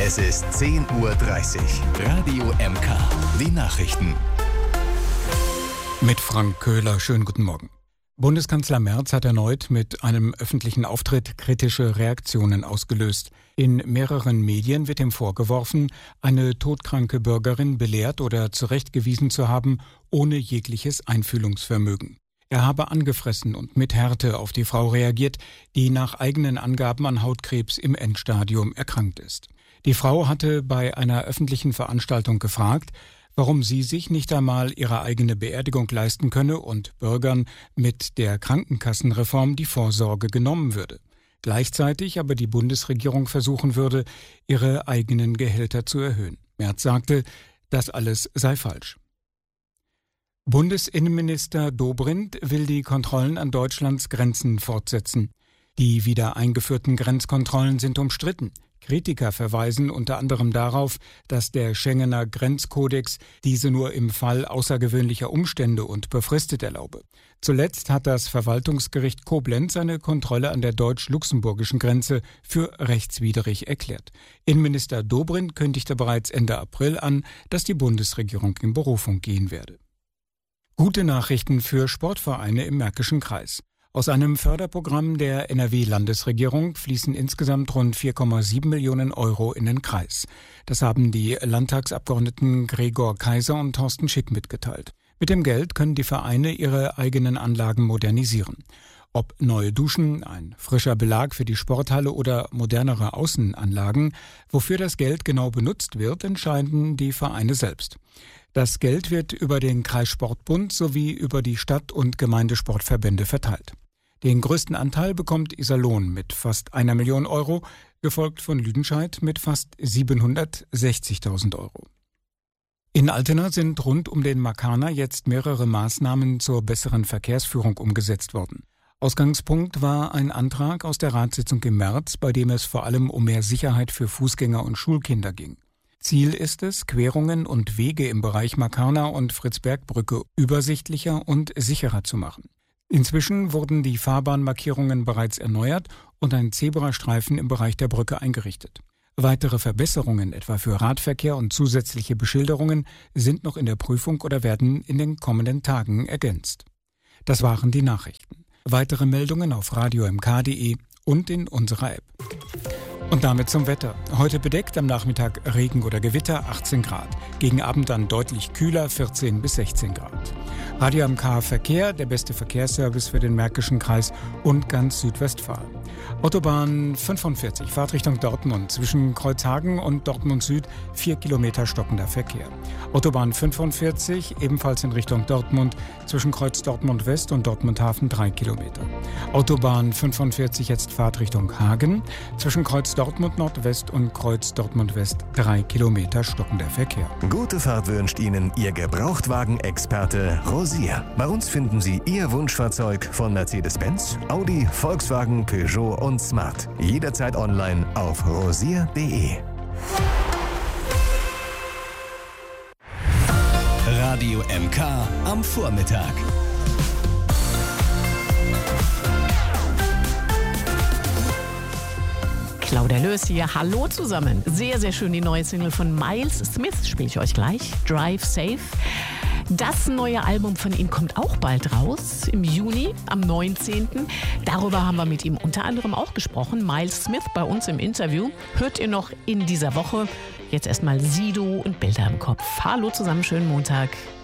Es ist 10:30 Uhr. Radio MK. Die Nachrichten. Mit Frank Köhler, schönen guten Morgen. Bundeskanzler Merz hat erneut mit einem öffentlichen Auftritt kritische Reaktionen ausgelöst. In mehreren Medien wird ihm vorgeworfen, eine todkranke Bürgerin belehrt oder zurechtgewiesen zu haben, ohne jegliches Einfühlungsvermögen. Er habe angefressen und mit Härte auf die Frau reagiert, die nach eigenen Angaben an Hautkrebs im Endstadium erkrankt ist. Die Frau hatte bei einer öffentlichen Veranstaltung gefragt, warum sie sich nicht einmal ihre eigene Beerdigung leisten könne und Bürgern mit der Krankenkassenreform die Vorsorge genommen würde. Gleichzeitig aber die Bundesregierung versuchen würde, ihre eigenen Gehälter zu erhöhen. Merz sagte, das alles sei falsch. Bundesinnenminister Dobrindt will die Kontrollen an Deutschlands Grenzen fortsetzen. Die wieder eingeführten Grenzkontrollen sind umstritten. Kritiker verweisen unter anderem darauf, dass der Schengener Grenzkodex diese nur im Fall außergewöhnlicher Umstände und befristet erlaube. Zuletzt hat das Verwaltungsgericht Koblenz eine Kontrolle an der deutsch-luxemburgischen Grenze für rechtswidrig erklärt. Innenminister Dobrindt kündigte bereits Ende April an, dass die Bundesregierung in Berufung gehen werde. Gute Nachrichten für Sportvereine im Märkischen Kreis. Aus einem Förderprogramm der NRW-Landesregierung fließen insgesamt rund 4,7 Millionen Euro in den Kreis. Das haben die Landtagsabgeordneten Gregor Kaiser und Thorsten Schick mitgeteilt. Mit dem Geld können die Vereine ihre eigenen Anlagen modernisieren. Ob neue Duschen, ein frischer Belag für die Sporthalle oder modernere Außenanlagen, wofür das Geld genau benutzt wird, entscheiden die Vereine selbst. Das Geld wird über den Kreissportbund sowie über die Stadt- und Gemeindesportverbände verteilt. Den größten Anteil bekommt Iserlohn mit fast 1 Million Euro, gefolgt von Lüdenscheid mit fast 760.000 Euro. In Altena sind rund um den Markaner jetzt mehrere Maßnahmen zur besseren Verkehrsführung umgesetzt worden. Ausgangspunkt war ein Antrag aus der Ratssitzung im März, bei dem es vor allem um mehr Sicherheit für Fußgänger und Schulkinder ging. Ziel ist es, Querungen und Wege im Bereich Markaner und Fritzbergbrücke übersichtlicher und sicherer zu machen. Inzwischen wurden die Fahrbahnmarkierungen bereits erneuert und ein Zebrastreifen im Bereich der Brücke eingerichtet. Weitere Verbesserungen, etwa für Radverkehr und zusätzliche Beschilderungen, sind noch in der Prüfung oder werden in den kommenden Tagen ergänzt. Das waren die Nachrichten. Weitere Meldungen auf radiomk.de und in unserer App. Und damit zum Wetter. Heute bedeckt, am Nachmittag Regen oder Gewitter, 18 Grad. Gegen Abend dann deutlich kühler, 14 bis 16 Grad. Radio MK Verkehr, der beste Verkehrsservice für den Märkischen Kreis und ganz Südwestfalen. Autobahn 45, Fahrtrichtung Dortmund. Zwischen Kreuzhagen und Dortmund Süd 4 Kilometer stockender Verkehr. Autobahn 45, ebenfalls in Richtung Dortmund. Zwischen Kreuz Dortmund West und Dortmund Hafen 3 Kilometer. Autobahn 45, jetzt Fahrtrichtung Hagen. Zwischen Kreuz Dortmund Nordwest und Kreuz Dortmund West 3 Kilometer stockender Verkehr. Gute Fahrt wünscht Ihnen Ihr Gebrauchtwagen-Experte Rosier. Bei uns finden Sie Ihr Wunschfahrzeug von Mercedes-Benz, Audi, Volkswagen, Peugeot und Smart. Jederzeit online auf rosier.de. Radio MK am Vormittag. Claudia Löß hier. Hallo zusammen. Sehr, sehr schön die neue Single von Miles Smith. Spiele ich euch gleich. Drive Safe. Das neue Album von ihm kommt auch bald raus, im Juni, am 19. Darüber haben wir mit ihm unter anderem auch gesprochen. Miles Smith bei uns im Interview. Hört ihr noch in dieser Woche. Jetzt erstmal Sido und Bilder im Kopf. Hallo zusammen, schönen Montag.